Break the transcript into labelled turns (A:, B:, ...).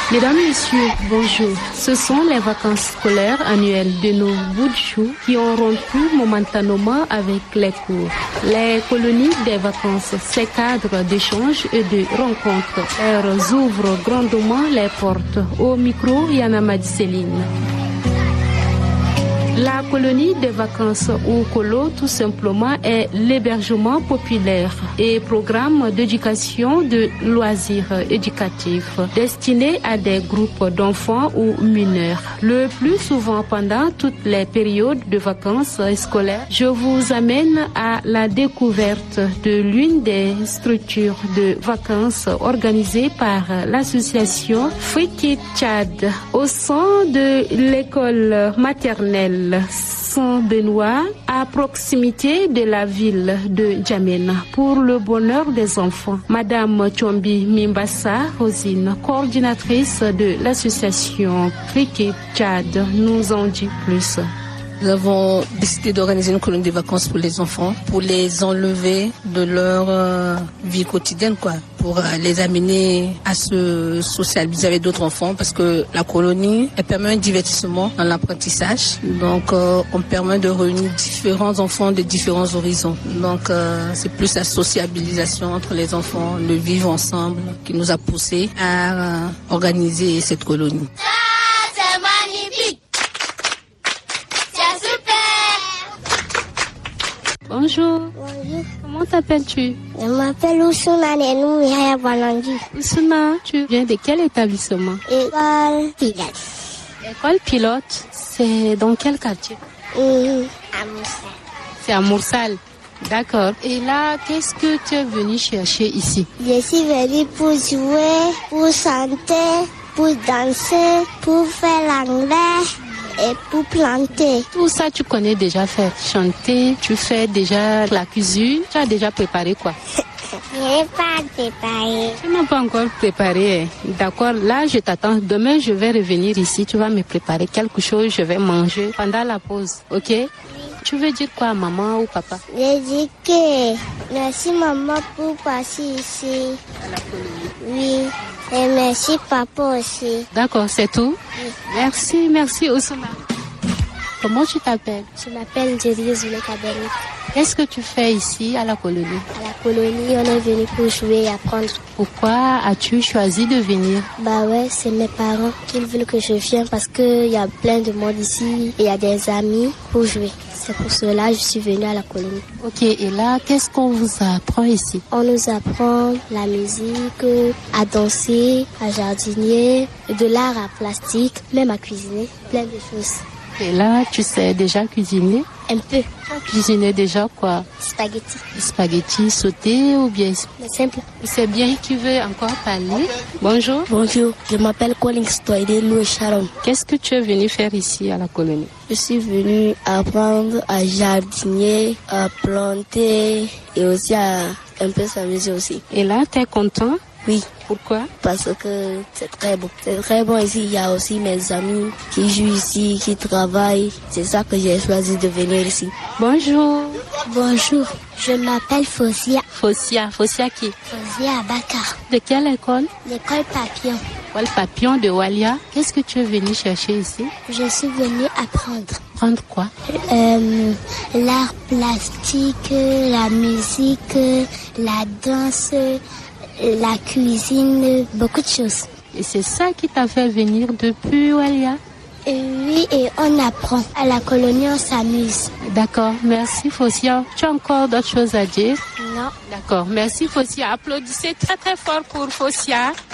A: Mesdames, Messieurs, bonjour. Ce sont les vacances scolaires annuelles de nos Boudchou qui ont rompu momentanément avec les cours. Les colonies des vacances, ces cadres d'échange et de rencontres, elles ouvrent grandement les portes. Au micro, Yana Madiseline. La colonie des vacances ou colo, tout simplement, est l'hébergement populaire et programme d'éducation de loisirs éducatifs destiné à des groupes d'enfants ou mineurs. Le plus souvent pendant toutes les périodes de vacances scolaires, je vous amène à la découverte de l'une des structures de vacances organisées par l'association Friki Tchad au sein de l'école maternelle Saint-Benoît, à proximité de la ville de Djamena, pour le bonheur des enfants. Madame Chombi Mimbassa Rosine, coordinatrice de l'association Friki Tchad, nous en dit plus.
B: Nous avons décidé d'organiser une colonie de vacances pour les enfants, pour les enlever de leur vie quotidienne, pour les amener à se socialiser avec d'autres enfants, parce que la colonie, elle permet un divertissement dans l'apprentissage. Donc, on permet de réunir différents enfants de différents horizons. Donc, c'est plus la sociabilisation entre les enfants, le vivre ensemble, qui nous a poussé à organiser cette colonie.
A: Bonjour.
C: Bonjour.
A: Comment t'appelles-tu?
C: Je m'appelle Oussouna Nenou Yahya Banangi.
A: Oussouna, tu viens de quel établissement?
C: École pilote.
A: École pilote, c'est dans quel quartier?
C: À Moussal.
A: C'est à Moussal. D'accord. Et là, qu'est-ce que tu es venu chercher ici?
C: Je suis venue pour jouer, pour chanter, pour danser, pour faire l'anglais et pour planter.
A: Tout ça, tu connais déjà faire. Chanter, tu fais déjà la cuisine. Tu as déjà préparé quoi?
C: Je n'ai pas préparé.
A: Tu n'as pas encore préparé. D'accord. Là, je t'attends. Demain, je vais revenir ici. Tu vas me préparer quelque chose. Je vais manger pendant la pause. OK? Oui. Tu veux dire quoi à maman ou papa?
C: Je dis que merci maman pour passer ici.
A: À la colonie.
C: Oui. Et merci papa aussi.
A: D'accord, c'est tout?
C: Oui.
A: Merci Oussouna. Comment tu t'appelles?
C: Je m'appelle Jérémy Zoulekabeni.
A: Qu'est-ce que tu fais ici à la colonie?
C: À la colonie, on est venu pour jouer et apprendre.
A: Pourquoi as-tu choisi de venir?
C: C'est mes parents qui veulent que je vienne parce qu'il y a plein de monde ici et il y a des amis pour jouer. C'est pour cela que je suis venue à la colonie.
A: Ok, et là, qu'est-ce qu'on vous apprend ici?
C: On nous apprend la musique, à danser, à jardiner, de l'art à plastique, même à cuisiner, plein de choses.
A: Et là, tu sais déjà cuisiner?
C: Un peu.
A: Tu as cuisiné déjà quoi?
C: Spaghetti.
A: Spaghetti sauté ou bien?
C: Simple.
A: C'est bien, qui veut encore parler? Bonjour.
D: Bonjour, je m'appelle Collins Toydé Louis Sharon.
A: Qu'est-ce que tu es venu faire ici à la colonie?
D: Je suis venu apprendre à jardiner, à planter et aussi à un peu s'amuser aussi.
A: Et là, tu es content?
D: Oui.
A: Pourquoi?
D: Parce que c'est très bon. C'est très bon ici. Il y a aussi mes amis qui jouent ici, qui travaillent. C'est ça que j'ai choisi de venir ici.
A: Bonjour.
C: Bonjour. Je m'appelle Fosia.
A: Fosia qui?
C: Fosia Abakar.
A: De quelle école?
C: L'école Papillon.
A: L'école Papillon de Walia. Qu'est-ce que tu es venu chercher ici?
C: Je suis venue apprendre.
A: Apprendre quoi?
C: L'art plastique, la musique, la danse, la cuisine, beaucoup de choses.
A: Et c'est ça qui t'a fait venir depuis Walia?
C: Oui, et on apprend. À la colonie, on s'amuse.
A: D'accord, merci Fosia. Tu as encore d'autres choses à dire?
C: Non.
A: D'accord, merci Fosia. Applaudissez très très fort pour Fosia.